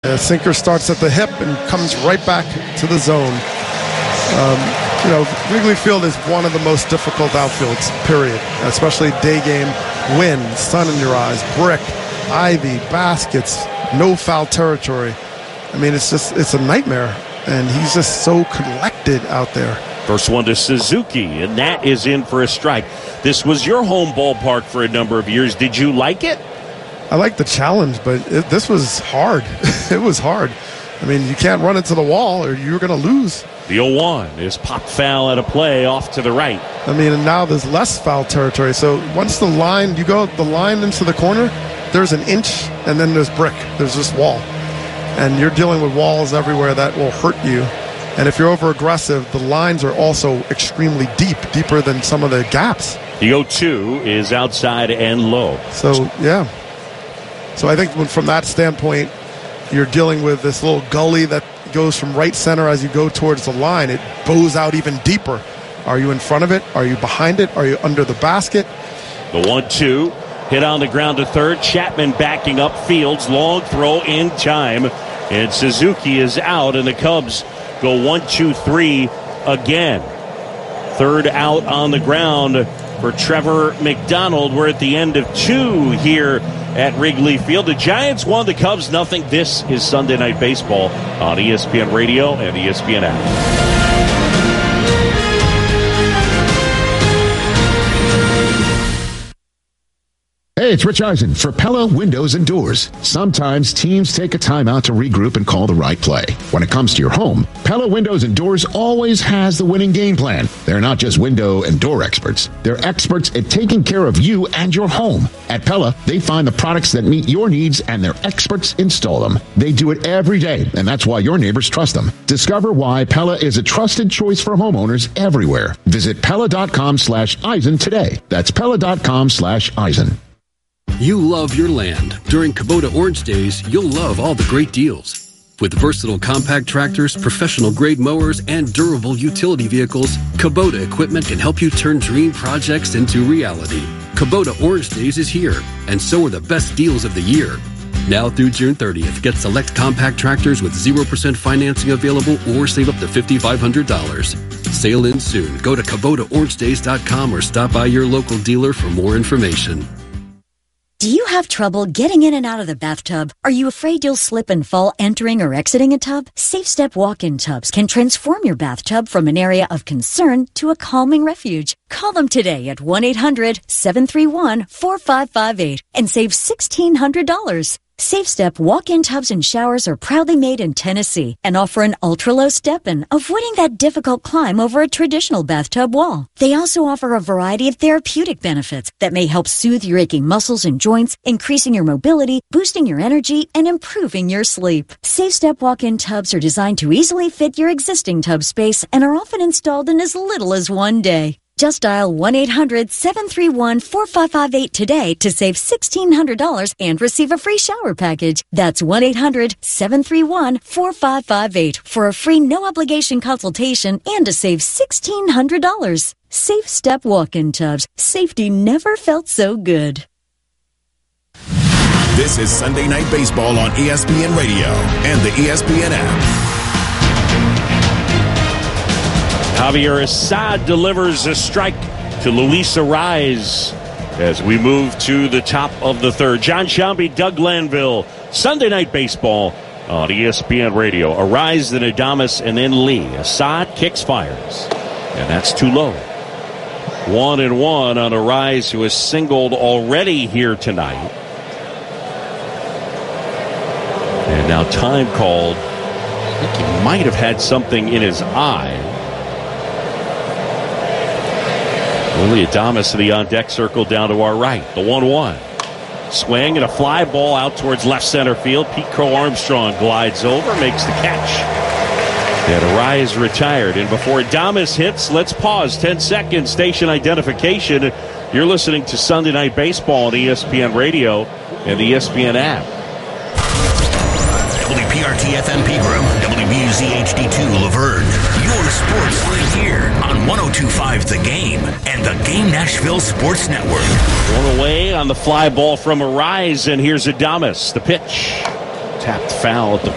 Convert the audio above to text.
Sinker starts at the hip and comes right back to the zone. Wrigley Field is one of the most difficult outfields, period. Especially day game, wind, sun in your eyes, brick, ivy, baskets, no foul territory. I mean, it's a nightmare, and he's just so collected out there. First one to Suzuki, and that is in for a strike. This was your home ballpark for a number of years. Did you like it? I like the challenge, but this was hard. It was hard. I mean, you can't run into the wall or you're going to lose. The 0-1 is popped foul at a play off to the right. I mean, and now there's less foul territory. So once the line into the corner, there's an inch, and then there's brick. There's this wall. And you're dealing with walls everywhere that will hurt you. And if you're over-aggressive, the lines are also extremely deep, deeper than some of the gaps. The 0-2 is outside and low. So, yeah. So I think from that standpoint, you're dealing with this little gully that goes from right center as you go towards the line. It bows out even deeper. Are you in front of it? Are you behind it? Are you under the basket? The 1-2 hit on the ground to third. Chapman backing up Fields. Long throw in time. And Suzuki is out, and the Cubs go 1-2-3 again. Third out on the ground for Trevor McDonald. We're at the end of 2 here at Wrigley Field. The Giants won, the Cubs nothing. This is Sunday Night Baseball on ESPN Radio and ESPN app. Hey, it's Rich Eisen for Pella Windows and Doors. Sometimes teams take a time out to regroup and call the right play. When it comes to your home, Pella Windows and Doors always has the winning game plan. They're not just window and door experts. They're experts at taking care of you and your home. At Pella, they find the products that meet your needs and their experts install them. They do it every day, and that's why your neighbors trust them. Discover why Pella is a trusted choice for homeowners everywhere. Visit Pella.com/Eisen today. That's Pella.com/Eisen. You love your land. During Kubota Orange Days, you'll love all the great deals. With versatile compact tractors, professional-grade mowers, and durable utility vehicles, Kubota equipment can help you turn dream projects into reality. Kubota Orange Days is here, and so are the best deals of the year. Now through June 30th, get select compact tractors with 0% financing available or save up to $5,500. Sale ends soon. Go to KubotaOrangeDays.com or stop by your local dealer for more information. Do you have trouble getting in and out of the bathtub? Are you afraid you'll slip and fall entering or exiting a tub? Safe Step walk-in tubs can transform your bathtub from an area of concern to a calming refuge. Call them today at 1-800-731-4558 and save $1,600. Safe Step walk-in tubs and showers are proudly made in Tennessee and offer an ultra-low step-in, avoiding that difficult climb over a traditional bathtub wall. They also offer a variety of therapeutic benefits that may help soothe your aching muscles and joints, increasing your mobility, boosting your energy, and improving your sleep. Safe Step walk-in tubs are designed to easily fit your existing tub space and are often installed in as little as 1 day. Just dial 1-800-731-4558 today to save $1,600 and receive a free shower package. That's 1-800-731-4558 for a free no-obligation consultation and to save $1,600. Safe Step walk-in tubs. Safety never felt so good. This is Sunday Night Baseball on ESPN Radio and the ESPN app. Javier Assad delivers a strike to Luis Arraez as we move to the top of the third. John Shambi, Doug Glanville, Sunday Night Baseball on ESPN Radio. Arraez, then Adames, and then Lee. Assad kicks, fires, and that's too low. 1-1 on Arraez, who has singled already here tonight. And now time called. I think he might have had something in his eye. Willie Adames to the on-deck circle down to our right. The 1-1. Swing and a fly ball out towards left center field. Pete Crow Armstrong glides over, makes the catch. And Arraez retired. And before Adames hits, let's pause 10 seconds. Station identification. You're listening to Sunday Night Baseball on ESPN Radio and the ESPN app. WPRT FM Pegram, WBUZ HD2 Laverne. Your sports right here on 102.5 The Game and the Game Nashville Sports Network. One away on the fly ball from Arraez, and here's Adames. The pitch. Tapped foul at the